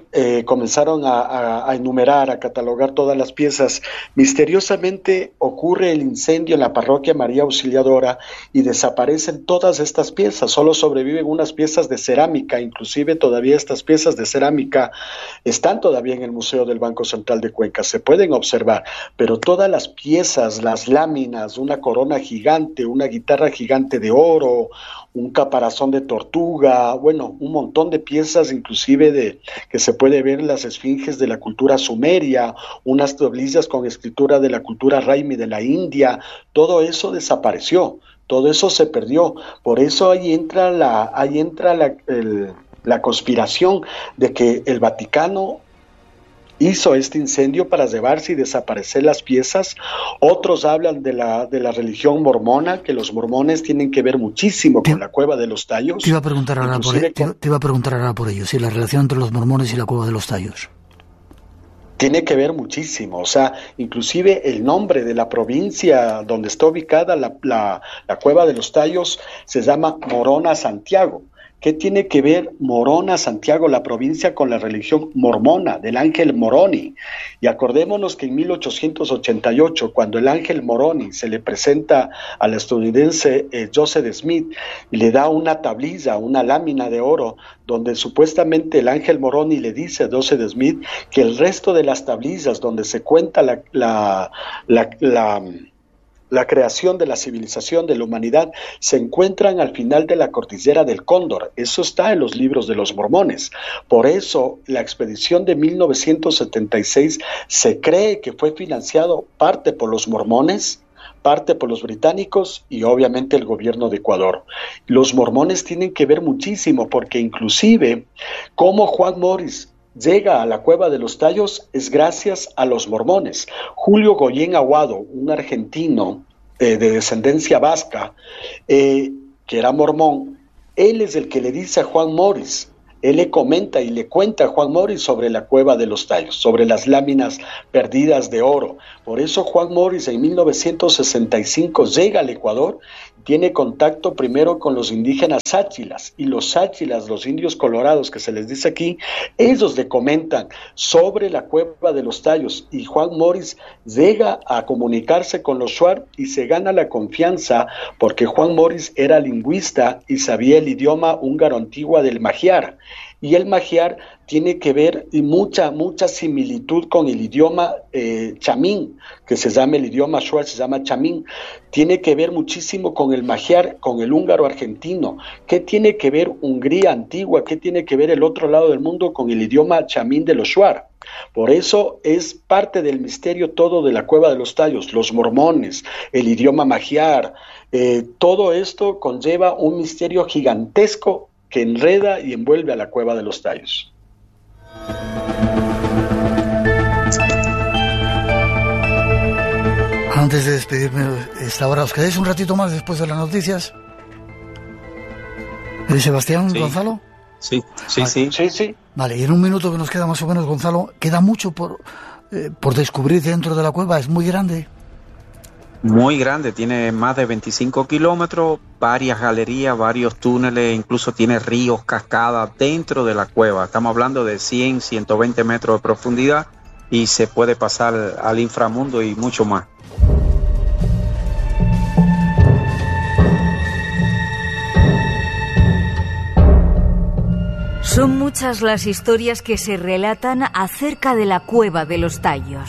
a enumerar, a catalogar todas las piezas, misteriosamente ocurre el incendio en la parroquia María Auxiliadora y desaparecen todas estas piezas. Solo sobreviven unas piezas de cerámica, inclusive todavía estas piezas de cerámica están todavía en el Museo del Banco Central de Cuenca, se pueden observar, pero todas las piezas, las láminas, una corona gigante, una guitarra gigante de oro, un caparazón de tortuga, bueno, un montón de piezas, inclusive que se puede ver en las esfinges de la cultura sumeria, unas tablillas con escritura de la cultura Raimi de la India, todo eso desapareció, todo eso se perdió. Por eso ahí entra la conspiración de que el Vaticano hizo este incendio para llevarse y desaparecer las piezas. Otros hablan de la religión mormona, que los mormones tienen que ver muchísimo con la Cueva de los Tallos. Te iba a preguntar ahora por ello, sí, la relación entre los mormones y la Cueva de los Tallos. Tiene que ver muchísimo, o sea, inclusive el nombre de la provincia donde está ubicada la Cueva de los Tallos se llama Morona Santiago. ¿Qué tiene que ver Morona Santiago, la provincia, con la religión mormona del ángel Moroni? Y acordémonos que en 1888, cuando el ángel Moroni se le presenta al estadounidense Joseph Smith, le da una tablilla, una lámina de oro, donde supuestamente el ángel Moroni le dice a Joseph Smith que el resto de las tablillas donde se cuenta la creación de la civilización de la humanidad se encuentran al final de la cordillera del Cóndor. Eso está en los libros de los mormones. Por eso la expedición de 1976 se cree que fue financiado parte por los mormones, parte por los británicos y obviamente el gobierno de Ecuador. Los mormones tienen que ver muchísimo, porque inclusive como Juan Morris llega a la Cueva de los Tallos es gracias a los mormones. Julio Goyén Aguado, un argentino de descendencia vasca, que era mormón, él es el que le dice a Juan Morris, él le comenta y le cuenta a Juan Morris sobre la Cueva de los Tallos, sobre las láminas perdidas de oro. Por eso Juan Morris en 1965 llega al Ecuador, tiene contacto primero con los indígenas sáchilas, y los sáchilas, los indios colorados que se les dice aquí, ellos le comentan sobre la Cueva de los Tallos, y Juan Morris llega a comunicarse con los Shuar y se gana la confianza porque Juan Morris era lingüista y sabía el idioma húngaro antiguo del magiar. Y el magiar tiene que ver y mucha similitud con el idioma chamín, que se llama el idioma shuar, se llama chamín. Tiene que ver muchísimo con el magiar, con el húngaro argentino. ¿Qué tiene que ver Hungría antigua? ¿Qué tiene que ver el otro lado del mundo con el idioma chamín de los shuar? Por eso es parte del misterio todo de la Cueva de los Tallos, los mormones, el idioma magiar. Todo esto conlleva un misterio gigantesco que enreda y envuelve a la Cueva de los Tallos. Antes de despedirme esta hora, ¿os quedáis un ratito más después de las noticias? Sebastián, sí. ¿Gonzalo? Sí. Vale, y en un minuto que nos queda más o menos, Gonzalo, ¿queda mucho por descubrir dentro de la cueva? ¿Es muy grande? Muy grande, tiene más de 25 kilómetros, varias galerías, varios túneles, incluso tiene ríos, cascadas dentro de la cueva. Estamos hablando de 100, 120 metros de profundidad y se puede pasar al inframundo y mucho más. Son muchas las historias que se relatan acerca de la Cueva de los Tallos.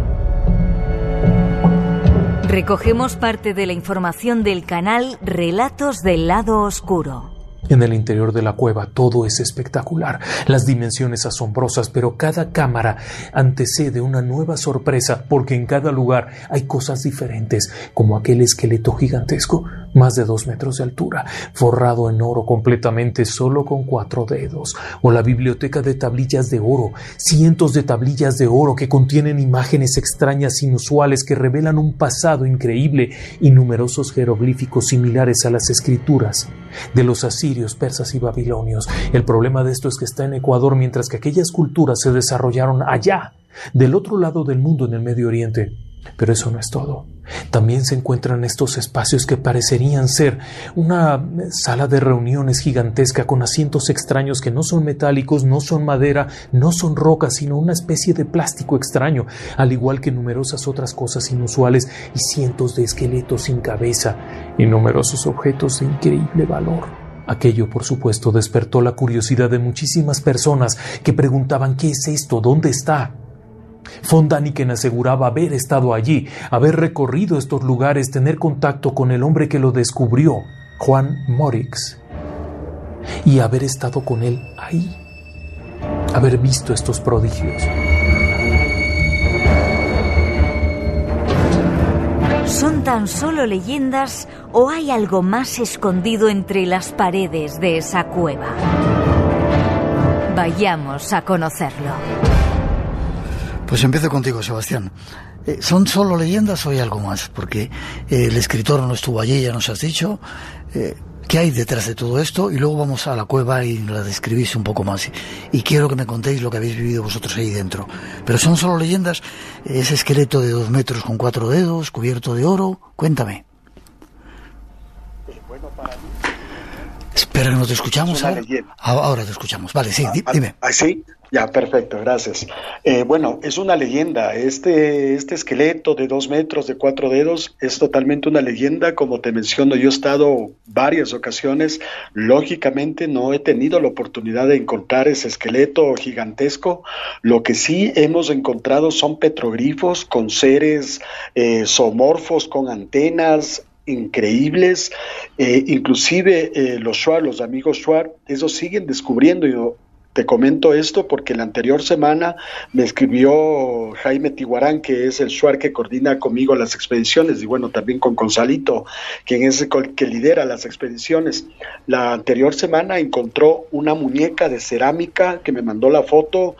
Recogemos parte de la información del canal Relatos del Lado Oscuro. En el interior de la cueva todo es espectacular, las dimensiones asombrosas, pero cada cámara antecede una nueva sorpresa porque en cada lugar hay cosas diferentes, como aquel esqueleto gigantesco, más de 2 metros de altura, forrado en oro completamente solo con 4 dedos, o la biblioteca de tablillas de oro, cientos de tablillas de oro que contienen imágenes extrañas inusuales que revelan un pasado increíble y numerosos jeroglíficos similares a las escrituras de los asirios, persas y babilonios. El problema de esto es que está en Ecuador, mientras que aquellas culturas se desarrollaron allá, del otro lado del mundo, en el Medio Oriente. Pero eso no es todo. También se encuentran estos espacios que parecerían ser una sala de reuniones gigantesca con asientos extraños que no son metálicos, no son madera, no son rocas, sino una especie de plástico extraño, al igual que numerosas otras cosas inusuales y cientos de esqueletos sin cabeza y numerosos objetos de increíble valor. Aquello, por supuesto, despertó la curiosidad de muchísimas personas que preguntaban ¿qué es esto? ¿Dónde está? Von Daniken aseguraba haber estado allí, haber recorrido estos lugares, tener contacto con el hombre que lo descubrió, Juan Morix, y haber estado con él ahí, haber visto estos prodigios. ¿Son tan solo leyendas o hay algo más escondido entre las paredes de esa cueva? Vayamos a conocerlo. Pues empiezo contigo, Sebastián. ¿Son solo leyendas o hay algo más? Porque el escritor no estuvo allí, ya nos has dicho. ¿Qué hay detrás de todo esto? Y luego vamos a la cueva y la describís un poco más. Y quiero que me contéis lo que habéis vivido vosotros ahí dentro. Pero son solo leyendas. Ese esqueleto de 2 metros con 4 dedos, cubierto de oro. Cuéntame. Espera, que no te escuchamos. Ahora te escuchamos. Vale, sí, dime. ¿Sí? Ya, perfecto, gracias. Bueno, es una leyenda. Este esqueleto de 2 metros, de 4 dedos, es totalmente una leyenda. Como te menciono, yo he estado varias ocasiones. Lógicamente no he tenido la oportunidad de encontrar ese esqueleto gigantesco. Lo que sí hemos encontrado son petroglifos con seres zoomorfos, con antenas increíbles. Inclusive los amigos Shuar, ellos siguen descubriendo. Yo te comento esto porque la anterior semana me escribió Jaime Tiguarán, que es el Shuar que coordina conmigo las expediciones, y bueno, también con Gonzalito, quien es el que lidera las expediciones. La anterior semana encontró una muñeca de cerámica que me mandó la foto,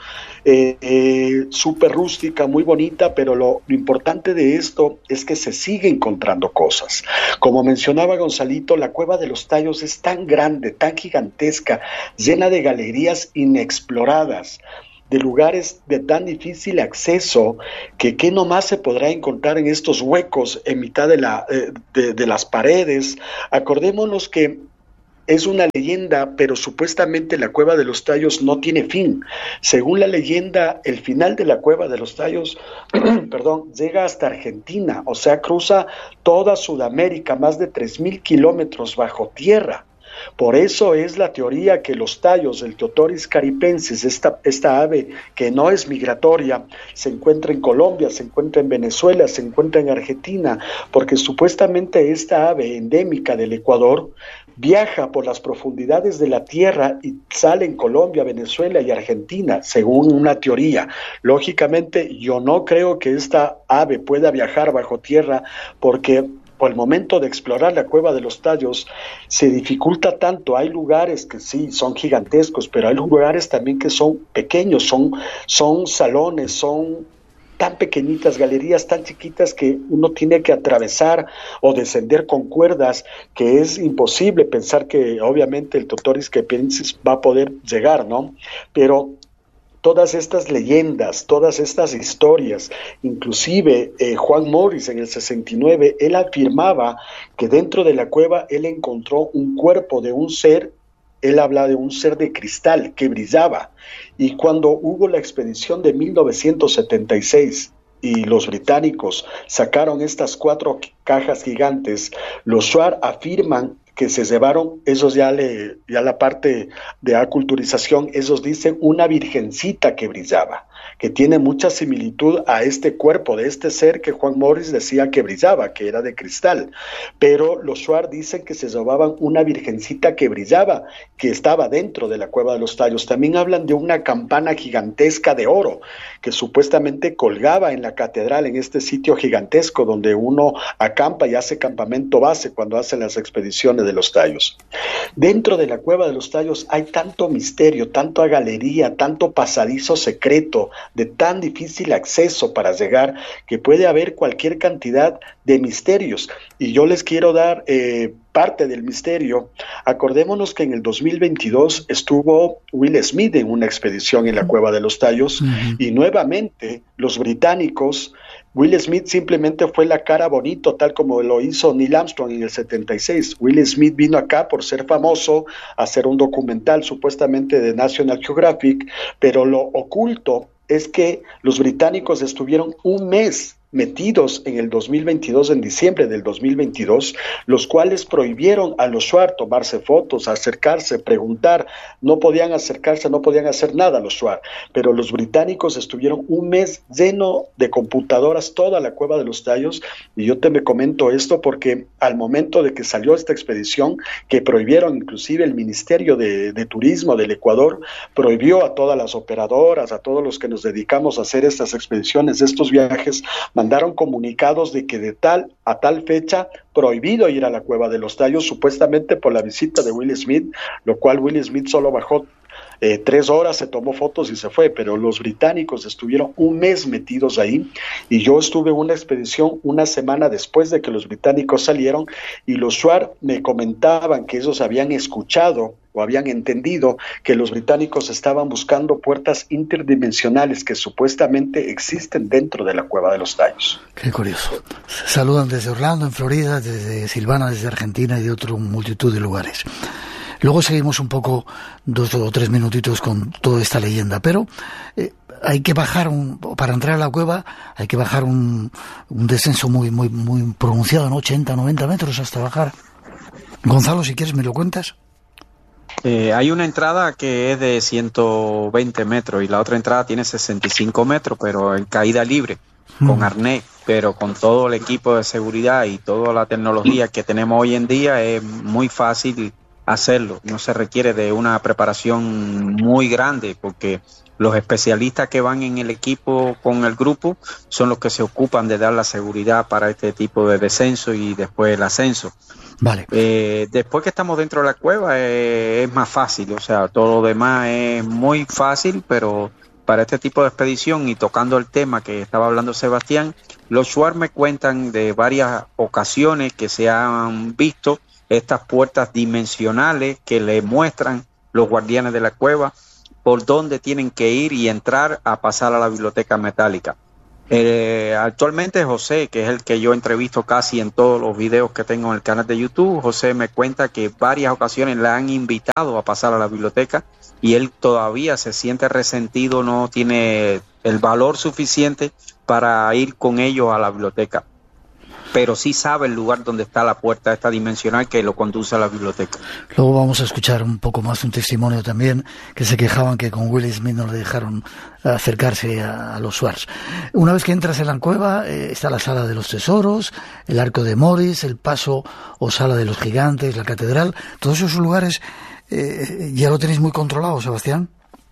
súper rústica, muy bonita, pero lo importante de esto es que se sigue encontrando cosas. Como mencionaba Gonzalito, la Cueva de los Tallos es tan grande, tan gigantesca, llena de galerías inexploradas, de lugares de tan difícil acceso, que qué nomás se podrá encontrar en estos huecos en mitad de las paredes. Acordémonos que es una leyenda, pero supuestamente la Cueva de los Tallos no tiene fin. Según la leyenda, el final de la Cueva de los Tallos llega hasta Argentina, o sea, cruza toda Sudamérica, más de 3,000 kilómetros bajo tierra. Por eso es la teoría que los tallos, el Teotoris caripensis, esta ave que no es migratoria, se encuentra en Colombia, se encuentra en Venezuela, se encuentra en Argentina, porque supuestamente esta ave endémica del Ecuador viaja por las profundidades de la tierra y sale en Colombia, Venezuela y Argentina, según una teoría. Lógicamente, yo no creo que esta ave pueda viajar bajo tierra, porque por el momento de explorar la Cueva de los Tallos se dificulta tanto. Hay lugares que sí son gigantescos, pero hay lugares también que son pequeños, son salones, son tan pequeñitas, galerías tan chiquitas que uno tiene que atravesar o descender con cuerdas, que es imposible pensar que obviamente el Teotoris caripensis va a poder llegar, ¿no? Pero todas estas leyendas, todas estas historias, inclusive Juan Morris en el 69, él afirmaba que dentro de la cueva él encontró un cuerpo de un ser. Él habla de un ser de cristal que brillaba, y cuando hubo la expedición de 1976 y los británicos sacaron estas 4 cajas gigantes, los Shuar afirman que se llevaron, esos ya la parte de aculturización, esos dicen una virgencita que brillaba, que tiene mucha similitud a este cuerpo de este ser que Juan Morris decía que brillaba, que era de cristal, pero los Shuar dicen que se llevaban una virgencita que brillaba, que estaba dentro de la Cueva de los Tallos. También hablan de una campana gigantesca de oro, que supuestamente colgaba en la catedral, en este sitio gigantesco donde uno acampa y hace campamento base cuando hacen las expediciones de los Tallos. Dentro de la Cueva de los Tallos hay tanto misterio, tanto galería, tanto pasadizo secreto, de tan difícil acceso para llegar, que puede haber cualquier cantidad de misterios. Y yo les quiero dar parte del misterio. Acordémonos que en el 2022 estuvo Will Smith en una expedición en la Cueva de los Tallos, y nuevamente los británicos, Will Smith simplemente fue la cara bonito, tal como lo hizo Neil Armstrong en el 76. Will Smith vino acá por ser famoso, a hacer un documental supuestamente de National Geographic, pero lo oculto es que los británicos estuvieron un mes metidos en el 2022, en diciembre del 2022, los cuales prohibieron a los Shuar tomarse fotos, acercarse, preguntar. No podían acercarse, no podían hacer nada los Shuar, pero los británicos estuvieron un mes lleno de computadoras, toda la Cueva de los Tallos. Y yo me comento esto porque al momento de que salió esta expedición, que prohibieron, inclusive el Ministerio de Turismo del Ecuador prohibió a todas las operadoras, a todos los que nos dedicamos a hacer estas expediciones, estos viajes, mandaron comunicados de que de tal a tal fecha prohibido ir a la Cueva de los Tallos, supuestamente por la visita de Will Smith, lo cual Will Smith solo bajó 3 horas se tomó fotos y se fue, pero los británicos estuvieron un mes metidos ahí, y yo estuve en una expedición una semana después de que los británicos salieron, y los Shuar me comentaban que ellos habían escuchado o habían entendido que los británicos estaban buscando puertas interdimensionales que supuestamente existen dentro de la Cueva de los Tallos. Qué curioso. Saludan desde Orlando, en Florida, desde Silvana, desde Argentina y de otra multitud de lugares. Luego seguimos un poco, 2 o 3 minutitos con toda esta leyenda, pero hay que bajar, para entrar a la cueva, hay que bajar un descenso muy pronunciado, ¿no? 80, 90 metros hasta bajar. Gonzalo, si quieres me lo cuentas. Hay una entrada que es de 120 metros y la otra entrada tiene 65 metros, pero en caída libre, con arnés, pero con todo el equipo de seguridad y toda la tecnología que tenemos hoy en día es muy fácil hacerlo. No se requiere de una preparación muy grande, porque los especialistas que van en el equipo con el grupo son los que se ocupan de dar la seguridad para este tipo de descenso y después el ascenso. Vale. Después que estamos dentro de la cueva es más fácil, o sea, todo lo demás es muy fácil, pero para este tipo de expedición, y tocando el tema que estaba hablando Sebastián, los Shuar me cuentan de varias ocasiones que se han visto estas puertas dimensionales que le muestran los guardianes de la cueva por dónde tienen que ir y entrar a pasar a la biblioteca metálica. Actualmente José, que es el que yo entrevisto casi en todos los videos que tengo en el canal de YouTube, José me cuenta que varias ocasiones le han invitado a pasar a la biblioteca y él todavía se siente resentido, no tiene el valor suficiente para ir con ellos a la biblioteca, pero sí sabe el lugar donde está la puerta esta dimensional que lo conduce a la biblioteca. Luego vamos a escuchar un poco más un testimonio también, que se quejaban que con Will Smith no le dejaron acercarse a los Shuars. Una vez que entras en la cueva, está la sala de los tesoros, el arco de Morris, el paso o sala de los gigantes, la catedral. Todos esos lugares ya lo tenéis muy controlado, Sebastián.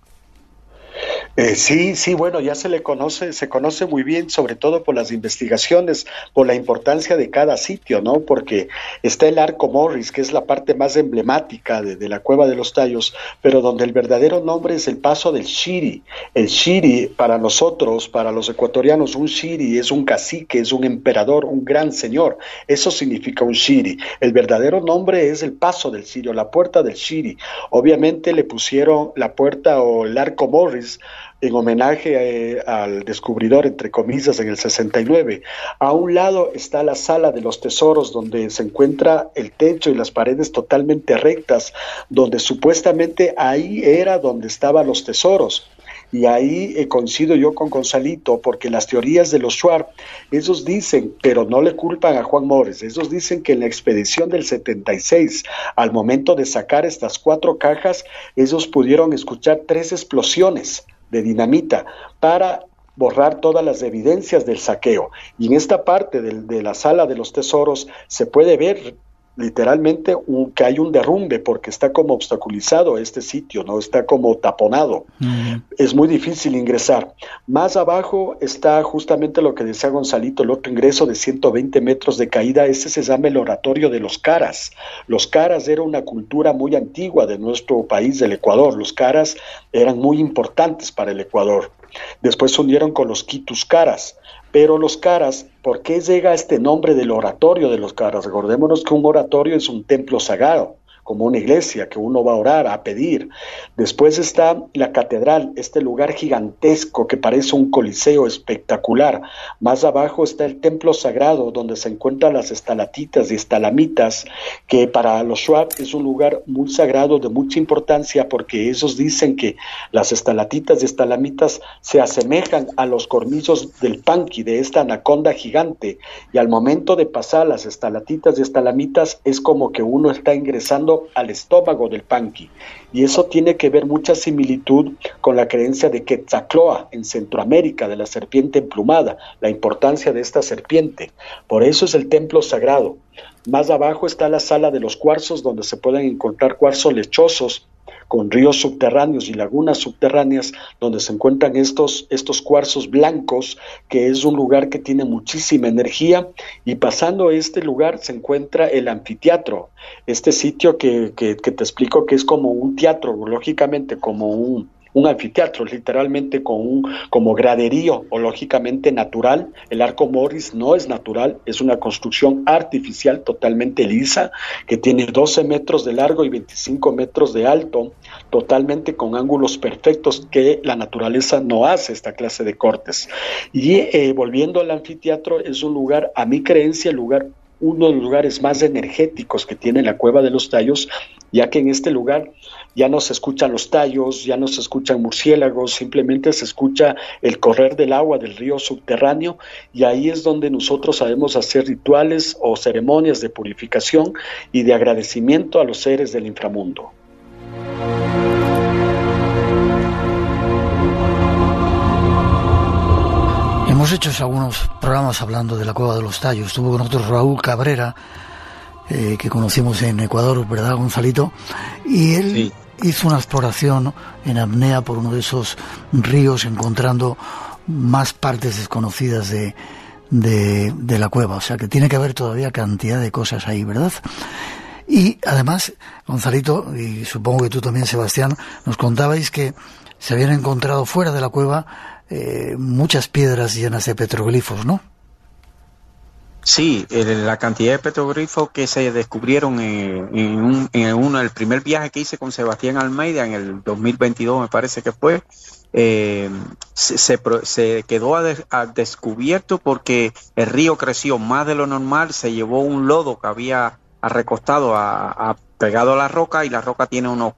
Sí, bueno, ya se conoce muy bien, sobre todo por las investigaciones, por la importancia de cada sitio, ¿no? Porque está el Arco Morris, que es la parte más emblemática de la Cueva de los Tallos, pero donde el verdadero nombre es el Paso del Shiri. El Shiri, para nosotros, para los ecuatorianos, un Shiri es un cacique, es un emperador, un gran señor. Eso significa un Shiri. El verdadero nombre es el Paso del Shiri, o la Puerta del Shiri. Obviamente le pusieron la puerta o el Arco Morris en homenaje al descubridor, entre comillas, en el 69. A un lado está la sala de los tesoros, donde se encuentra el techo y las paredes totalmente rectas, donde supuestamente ahí era donde estaban los tesoros. Y ahí coincido yo con Gonzalito, porque las teorías de los Shuar, ellos dicen, pero no le culpan a Juan Morris, ellos dicen que en la expedición del 76, al momento de sacar estas 4 cajas, ellos pudieron escuchar 3 explosiones de dinamita para borrar todas las evidencias del saqueo. Y en esta parte de la sala de los tesoros se puede ver literalmente que hay un derrumbe, porque está como obstaculizado este sitio, no está como taponado. Es muy difícil ingresar. Más abajo está justamente lo que decía Gonzalito, el otro ingreso de 120 metros de caída. Ese se llama el oratorio de los Caras. Los Caras era una cultura muy antigua de nuestro país, del Ecuador. Los Caras eran muy importantes para el Ecuador. Después se unieron con los Quitus Caras. Pero los Caras, ¿por qué llega este nombre del oratorio de los Caras? Recordémonos que un oratorio es un templo sagrado, como una iglesia que uno va a orar, a pedir. Después está la catedral, este lugar gigantesco que parece un coliseo espectacular. Más abajo está el templo sagrado, donde se encuentran las estalactitas y estalamitas, que para los Shuar es un lugar muy sagrado, de mucha importancia, porque ellos dicen que las estalactitas y estalamitas se asemejan a los colmillos del panqui, de esta anaconda gigante, y al momento de pasar las estalactitas y estalamitas es como que uno está ingresando al estómago del panqui, y eso tiene que ver mucha similitud con la creencia de Quetzalcóatl en Centroamérica, de la serpiente emplumada, la importancia de esta serpiente. Por eso es el templo sagrado. Más abajo está la sala de los cuarzos, donde se pueden encontrar cuarzos lechosos con ríos subterráneos y lagunas subterráneas, donde se encuentran estos cuarzos blancos, que es un lugar que tiene muchísima energía, y pasando este lugar se encuentra el anfiteatro, este sitio que te explico que es como un teatro, lógicamente como un anfiteatro, literalmente como graderío, o lógicamente natural. El Arco Morris no es natural, es una construcción artificial totalmente lisa, que tiene 12 metros de largo y 25 metros de alto, totalmente con ángulos perfectos, que la naturaleza no hace esta clase de cortes. Y volviendo al anfiteatro, es un lugar, a mi creencia, uno de los lugares más energéticos que tiene la Cueva de los Tallos, ya que en este lugar ya no se escuchan los tallos, ya no se escuchan murciélagos, simplemente se escucha el correr del agua del río subterráneo, y ahí es donde nosotros sabemos hacer rituales o ceremonias de purificación y de agradecimiento a los seres del inframundo. Hemos hecho algunos programas hablando de la Cueva de los Tallos. Estuvo con nosotros Raúl Cabrera, que conocimos en Ecuador, ¿verdad, Gonzalito? Y él hizo una exploración en apnea por uno de esos ríos, encontrando más partes desconocidas de la cueva. O sea que tiene que haber todavía cantidad de cosas ahí, ¿verdad? Y además, Gonzalito, y supongo que tú también, Sebastián, nos contabais que se habían encontrado fuera de la cueva muchas piedras llenas de petroglifos, ¿no? Sí, la cantidad de petroglifos que se descubrieron en el primer viaje que hice con Sebastián Almeida en el 2022, me parece que fue, se quedó a descubierto porque el río creció más de lo normal, se llevó un lodo que había recostado pegado a la roca, y la roca tiene unos